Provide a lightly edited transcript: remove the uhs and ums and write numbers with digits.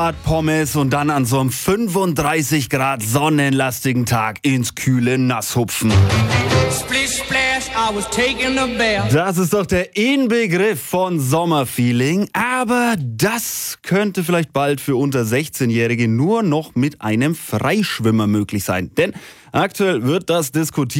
Pommes und dann an so einem 35 Grad sonnenlastigen Tag ins kühle Nasshupfen. Das ist doch der Inbegriff von Sommerfeeling, aber das könnte vielleicht bald für unter 16-Jährige nur noch mit einem Freischwimmer möglich sein. Denn aktuell wird das diskutiert.